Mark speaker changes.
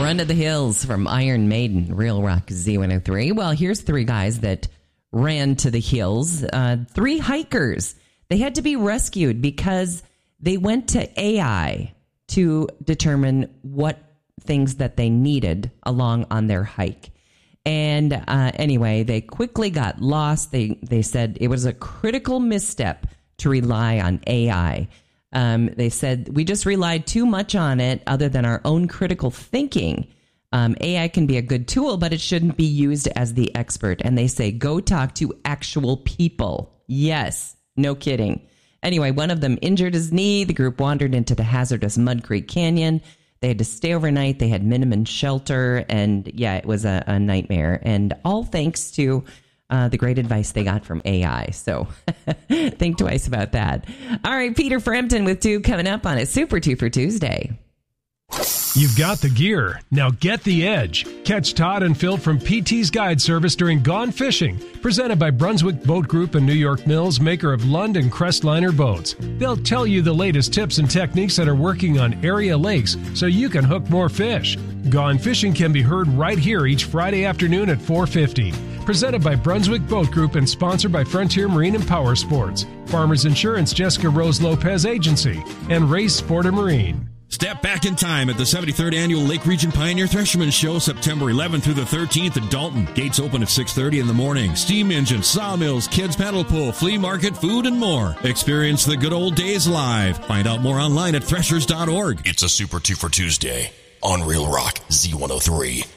Speaker 1: Run to the Hills from Iron Maiden, Real Rock Z103. Well, here's three guys that ran to the hills. Three hikers. They had to be rescued because they went to AI to determine what things that they needed along on their hike. And anyway, they quickly got lost. They said it was a critical misstep to rely on AI. They said we just relied too much on it other than our own critical thinking. AI can be a good tool, but it shouldn't be used as the expert. And they say, go talk to actual people. Yes, no kidding. Anyway, one of them injured his knee. The group wandered into the hazardous Mud Creek Canyon. They had to stay overnight. They had minimum shelter. And yeah, it was a nightmare. And all thanks to the great advice they got from AI. So think twice about that. All right, Peter Frampton with 2 coming up on a Super 2 for Tuesday.
Speaker 2: You've got the gear. Now get the edge. Catch Todd and Phil from PT's Guide Service during Gone Fishing, presented by Brunswick Boat Group and New York Mills, maker of Lund and Crestliner boats. They'll tell you the latest tips and techniques that are working on area lakes so you can hook more fish. Gone Fishing can be heard right here each Friday afternoon at 4:50. Presented by Brunswick Boat Group and sponsored by Frontier Marine and Power Sports, Farmers Insurance, Jessica Rose Lopez Agency, and Race Sporta Marine.
Speaker 3: Step back in time at the 73rd Annual Lake Region Pioneer Thresherman Show, September 11th through the 13th in Dalton. Gates open at 6:30 in the morning. Steam engines, sawmills, kids paddle pool, flea market, food, and more. Experience the good old days live. Find out more online at threshers.org.
Speaker 4: It's a Super 2 for Tuesday on Real Rock Z103.